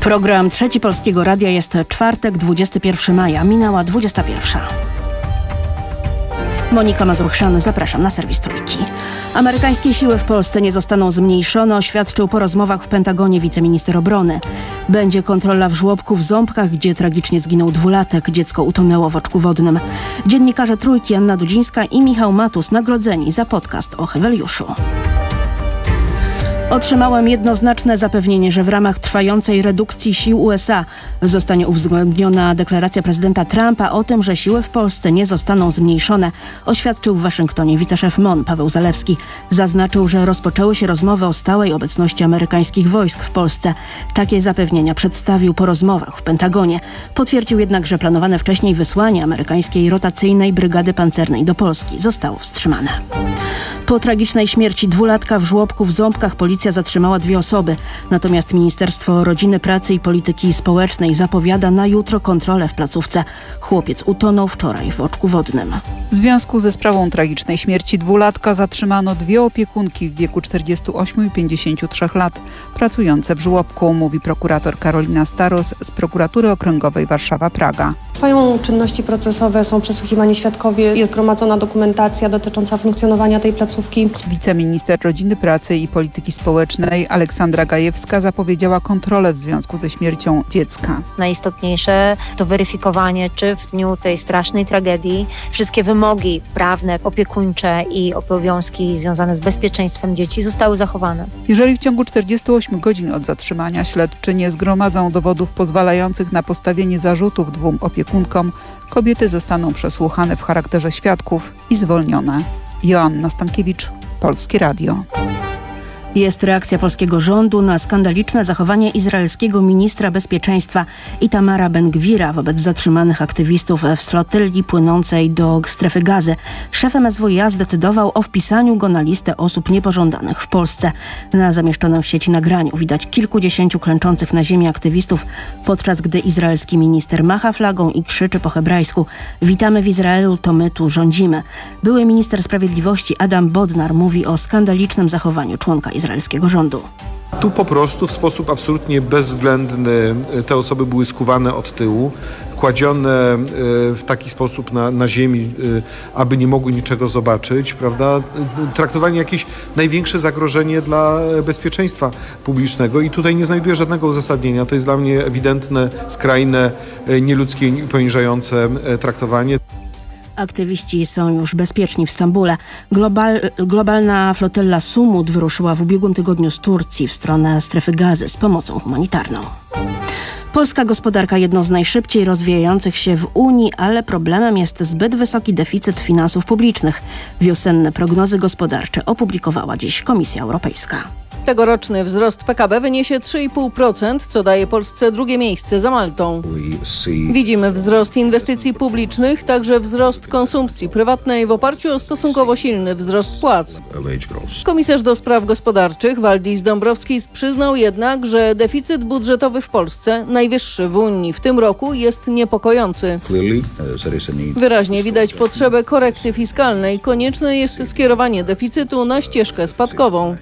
Program Trzeci Polskiego Radia. Jest czwartek, 21 maja. Minęła 21. Monika Mazur-Chrzan, zapraszam na serwis Trójki. Amerykańskie siły w Polsce nie zostaną zmniejszone, oświadczył po rozmowach w Pentagonie wiceminister obrony. Będzie kontrola w żłobku w Ząbkach, gdzie tragicznie zginął dwulatek. Dziecko utonęło w oczku wodnym. Dziennikarze Trójki Anna Dudzińska i Michał Matus nagrodzeni za podcast o Heweliuszu. Otrzymałem jednoznaczne zapewnienie, że w ramach trwającej redukcji sił USA zostanie uwzględniona deklaracja prezydenta Trumpa o tym, że siły w Polsce nie zostaną zmniejszone, oświadczył w Waszyngtonie wiceszef MON Paweł Zalewski. Zaznaczył, że rozpoczęły się rozmowy o stałej obecności amerykańskich wojsk w Polsce. Takie zapewnienia przedstawił po rozmowach w Pentagonie. Potwierdził jednak, że planowane wcześniej wysłanie amerykańskiej rotacyjnej brygady pancernej do Polski zostało wstrzymane. Po tragicznej śmierci dwulatka w żłobku w Ząbkach policja zatrzymała 2 osoby. Natomiast Ministerstwo Rodziny, Pracy i Polityki Społecznej zapowiada na jutro kontrolę w placówce. Chłopiec utonął wczoraj w oczku wodnym. W związku ze sprawą tragicznej śmierci dwulatka zatrzymano 2 opiekunki w wieku 48 i 53 lat, pracujące w żłobku, mówi prokurator Karolina Staros z Prokuratury Okręgowej Warszawa-Praga. Trwają czynności procesowe, są przesłuchiwani świadkowie, jest gromadzona dokumentacja dotycząca funkcjonowania tej placówki. Wiceminister Rodziny, Pracy i Polityki Społecznej Aleksandra Gajewska zapowiedziała kontrolę w związku ze śmiercią dziecka. Najistotniejsze to weryfikowanie, czy w dniu tej strasznej tragedii wszystkie wymogi prawne, opiekuńcze i obowiązki związane z bezpieczeństwem dzieci zostały zachowane. Jeżeli w ciągu 48 godzin od zatrzymania śledczy nie zgromadzą dowodów pozwalających na postawienie zarzutów 2 opiekunkom, kobiety zostaną przesłuchane w charakterze świadków i zwolnione. Joanna Stankiewicz, Polskie Radio. Jest reakcja polskiego rządu na skandaliczne zachowanie izraelskiego ministra bezpieczeństwa Itamara Ben-Gvira wobec zatrzymanych aktywistów w flotyli płynącej do strefy Gazy. Szef MSWiA zdecydował o wpisaniu go na listę osób niepożądanych w Polsce. Na zamieszczonym w sieci nagraniu widać kilkudziesięciu klęczących na ziemi aktywistów, podczas gdy izraelski minister macha flagą i krzyczy po hebrajsku: "Witamy w Izraelu, to my tu rządzimy". Były minister sprawiedliwości Adam Bodnar mówi o skandalicznym zachowaniu członka izraelskiego rządu. Tu po prostu w sposób absolutnie bezwzględny te osoby były skuwane od tyłu, kładzione w taki sposób na ziemi, aby nie mogły niczego zobaczyć, prawda? Traktowanie jakieś największe zagrożenie dla bezpieczeństwa publicznego i tutaj nie znajduję żadnego uzasadnienia. To jest dla mnie ewidentne, skrajne, nieludzkie i poniżające traktowanie. Aktywiści są już bezpieczni w Stambule. Globalna flotylla Sumud wyruszyła w ubiegłym tygodniu z Turcji w stronę strefy Gazy z pomocą humanitarną. Polska gospodarka jedną z najszybciej rozwijających się w Unii, ale problemem jest zbyt wysoki deficyt finansów publicznych. Wiosenne prognozy gospodarcze opublikowała dziś Komisja Europejska. Tegoroczny wzrost PKB wyniesie 3,5%, co daje Polsce drugie miejsce za Maltą. Widzimy wzrost inwestycji publicznych, także wzrost konsumpcji prywatnej w oparciu o stosunkowo silny wzrost płac. Komisarz do spraw gospodarczych Valdis Dombrovskis przyznał jednak, że deficyt budżetowy w Polsce, najwyższy w Unii w tym roku, jest niepokojący. Wyraźnie widać potrzebę korekty fiskalnej. Konieczne jest skierowanie deficytu na ścieżkę spadkową.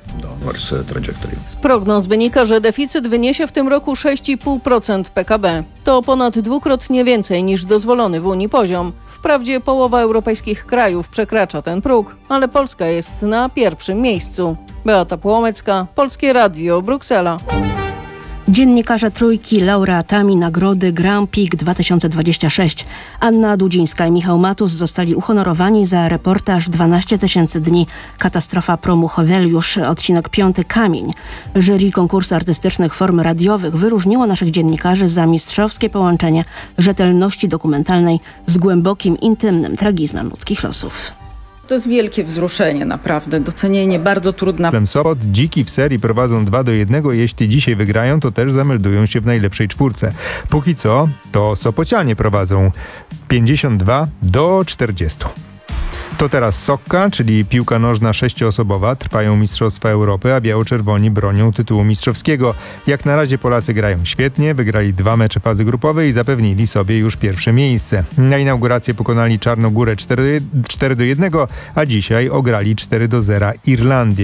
Z prognoz wynika, że deficyt wyniesie w tym roku 6,5% PKB. To ponad 2-krotnie więcej niż dozwolony w Unii poziom. Wprawdzie połowa europejskich krajów przekracza ten próg, ale Polska jest na pierwszym miejscu. Beata Płomecka, Polskie Radio, Bruksela. Dziennikarze Trójki laureatami nagrody Grand Prix 2026. Anna Dudzińska i Michał Matus zostali uhonorowani za reportaż 12 tysięcy dni. Katastrofa promu Heweliusz, odcinek 5 Kamień. Jury konkursu artystycznych form radiowych wyróżniło naszych dziennikarzy za mistrzowskie połączenie rzetelności dokumentalnej z głębokim, intymnym tragizmem ludzkich losów. To jest wielkie wzruszenie, naprawdę, docenienie, bardzo trudna. Sopot, Dziki w serii prowadzą 2-1. Jeśli dzisiaj wygrają, to też zameldują się w najlepszej czwórce. Póki co, to Sopocianie prowadzą 52-40. To teraz Sokka, czyli piłka nożna 6-osobowa. Trwają Mistrzostwa Europy, a biało-czerwoni bronią tytułu mistrzowskiego. Jak na razie Polacy grają świetnie, wygrali 2 mecze fazy grupowej i zapewnili sobie już pierwsze miejsce. Na inaugurację pokonali Czarnogórę 4-1, a dzisiaj ograli 4-0 Irlandię.